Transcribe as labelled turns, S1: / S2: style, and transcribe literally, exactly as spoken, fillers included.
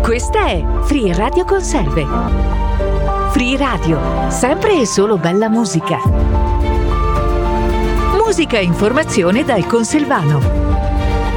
S1: Questa è Free Radio Conserve. Free Radio, sempre e solo bella musica. Musica e informazione dal Conselvano.